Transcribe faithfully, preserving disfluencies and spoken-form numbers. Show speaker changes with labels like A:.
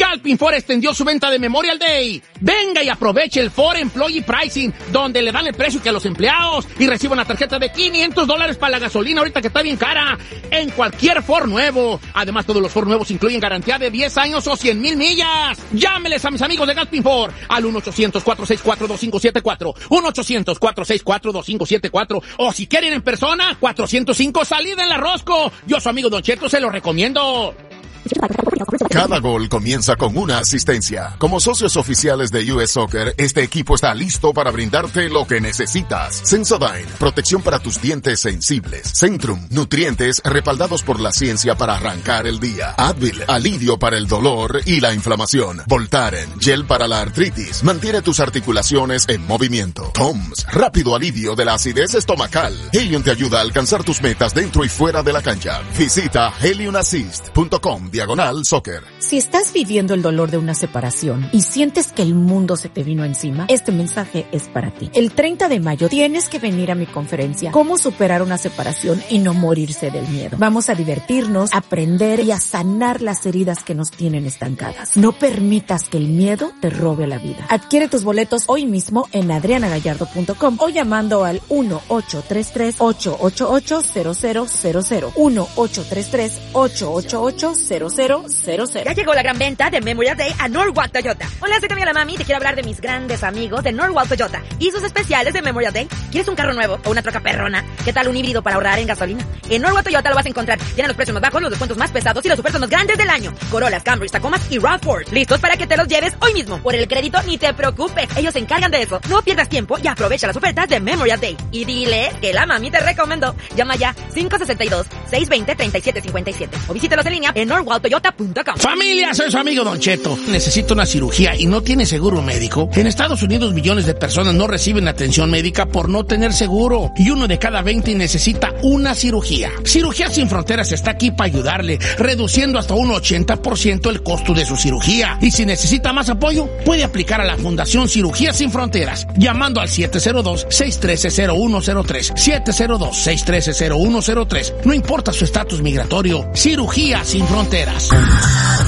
A: Galpin Ford extendió su venta de Memorial Day. Venga y aproveche el Ford Employee Pricing, donde le dan el precio que a los empleados y reciban la tarjeta de quinientos dólares para la gasolina ahorita que está bien cara en cualquier Ford nuevo. Además, todos los Ford nuevos incluyen garantía de diez años o cien mil millas. Llámeles a mis amigos de Galpin Ford al uno ochocientos, cuatro seis cuatro, dos cinco siete cuatro, uno ochocientos, cuatro seis cuatro, dos cinco siete cuatro, o si quieren en persona, cuatrocientos cinco Salida en la Rosco. Yo, su amigo Don Cheto, se lo recomiendo.
B: Cada gol comienza con una asistencia. Como socios oficiales de U S Soccer, este equipo está listo para brindarte lo que necesitas. Sensodyne, protección para tus dientes sensibles. Centrum, nutrientes respaldados por la ciencia para arrancar el día. Advil, alivio para el dolor y la inflamación. Voltaren, gel para la artritis, mantiene tus articulaciones en movimiento. Toms, rápido alivio de la acidez estomacal. Helium te ayuda a alcanzar tus metas dentro y fuera de la cancha. Visita helium assist punto com diagonal soccer.
C: Si estás viviendo el dolor de una separación y sientes que el mundo se te vino encima, este mensaje es para ti. El treinta de mayo tienes que venir a mi conferencia Cómo superar una separación y no morirse del miedo. Vamos a divertirnos, a aprender y a sanar las heridas que nos tienen estancadas. No permitas que el miedo te robe la vida. Adquiere tus boletos hoy mismo en adriana gallardo punto com o llamando al uno ocho tres tres, ocho ocho ocho, cero cero cero cero. uno ocho tres tres, ocho ocho ocho, cero cero cero cero.
D: Ya llegó la gran venta de Memorial Day a Norwalk Toyota. Hola, soy Camila Mami y te quiero hablar de mis grandes amigos de Norwalk Toyota y sus especiales de Memorial Day. ¿Quieres un carro nuevo o una troca perrona? ¿Qué tal un híbrido para ahorrar en gasolina? En Norwalk Toyota lo vas a encontrar. Tienen los precios más bajos, los descuentos más pesados y las ofertas más grandes del año. Corollas, Camrys, Tacomas y RAV cuatro. Listos para que te los lleves hoy mismo. Por el crédito ni te preocupes. Ellos se encargan de eso. No pierdas tiempo y aprovecha las ofertas de Memorial Day. Y dile que la mami te recomendó. Llama ya cinco seis dos, seis dos cero, tres siete cinco siete o visítalos en línea en norwalk toyota punto com.
A: Familia, soy su amigo Don Cheto. Necesito una cirugía y no tiene seguro médico. En Estados Unidos millones de personas no reciben atención médica por no tener seguro. Y uno de cada veinte necesita una cirugía. Cirugía Sin Fronteras está aquí para ayudarle, reduciendo hasta un ochenta por ciento el costo de su cirugía. Y si necesita más apoyo, puede aplicar a la Fundación Cirugía Sin Fronteras, llamando al siete cero dos, seis uno tres, cero uno cero tres, siete cero dos, seis uno tres, cero uno cero tres. No importa su estatus migratorio, Cirugía Sin Fronteras.